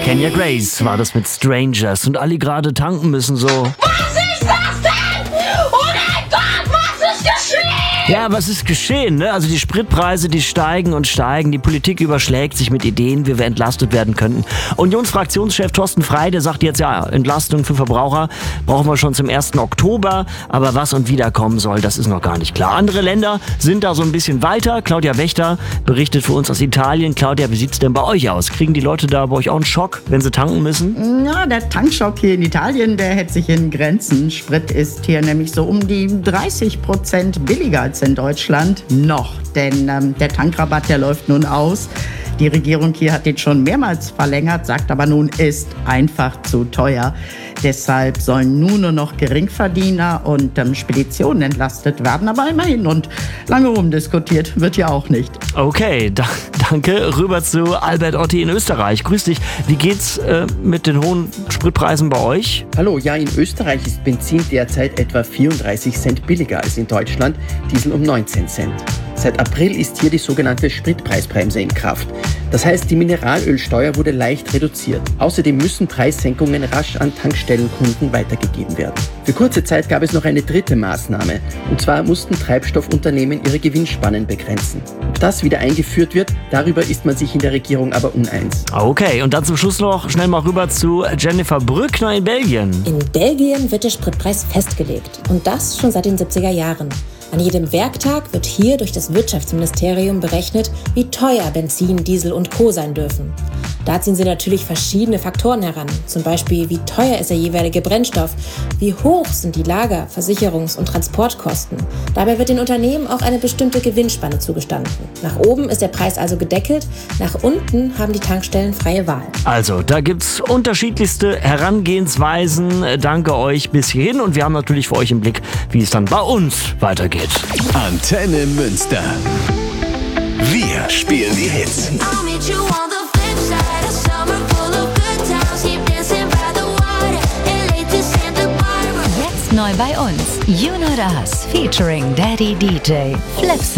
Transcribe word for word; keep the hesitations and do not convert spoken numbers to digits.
Kenya Grace war das mit Strangers und alle gerade tanken müssen so. Was ist das denn? Oh mein Gott, was ist geschehen? Ja, was ist geschehen, ne? Also die Spritpreise, die steigen und steigen. Die Politik überschlägt sich mit Ideen, wie wir entlastet werden könnten. Unionsfraktionschef Thorsten Frey, der sagt jetzt, ja, Entlastung für Verbraucher brauchen wir schon zum ersten Oktober. Aber was und wie da kommen soll, das ist noch gar nicht klar. Andere Länder sind da so ein bisschen weiter. Claudia Wächter berichtet für uns aus Italien. Claudia, wie sieht's denn bei euch aus? Kriegen die Leute da bei euch auch einen Schock, wenn sie tanken müssen? Ja, der Tankschock hier in Italien, der hält sich in Grenzen. Sprit ist hier nämlich so um die dreißig Prozent billiger als in Deutschland. Noch, denn ähm, der Tankrabatt, der läuft nun aus. Die Regierung hier hat den schon mehrmals verlängert, sagt aber nun, ist einfach zu teuer. Deshalb sollen nun nur noch Geringverdiener und ähm, Speditionen entlastet werden. Aber immerhin, und lange rumdiskutiert wird ja auch nicht. Okay, da, danke. Rüber zu Albert Otti in Österreich. Grüß dich. Wie geht's äh, mit den hohen Spritpreisen bei euch? Hallo, ja, in Österreich ist Benzin derzeit etwa vierunddreißig Cent billiger als in Deutschland, Diesel um neunzehn Cent. Seit April ist hier die sogenannte Spritpreisbremse in Kraft. Das heißt, die Mineralölsteuer wurde leicht reduziert. Außerdem müssen Preissenkungen rasch an Tankstellenkunden weitergegeben werden. Für kurze Zeit gab es noch eine dritte Maßnahme. Und zwar mussten Treibstoffunternehmen ihre Gewinnspannen begrenzen. Ob das wieder eingeführt wird, darüber ist man sich in der Regierung aber uneins. Okay, und dann zum Schluss noch schnell mal rüber zu Jennifer Brückner in Belgien. In Belgien wird der Spritpreis festgelegt. Und das schon seit den siebziger Jahren. An jedem Werktag wird hier durch das Wirtschaftsministerium berechnet, wie teuer Benzin, Diesel und Co. sein dürfen. Da ziehen sie natürlich verschiedene Faktoren heran, zum Beispiel wie teuer ist der jeweilige Brennstoff, wie hoch sind die Lager-, Versicherungs- und Transportkosten. Dabei wird den Unternehmen auch eine bestimmte Gewinnspanne zugestanden. Nach oben ist der Preis also gedeckelt, nach unten haben die Tankstellen freie Wahl. Also, da gibt's unterschiedlichste Herangehensweisen. Danke euch bis hierhin und wir haben natürlich für euch im Blick, wie es dann bei uns weitergeht. Antenne Münster. Wir spielen die Hits. Jetzt neu bei uns. You Know Das featuring Daddy D J Flips.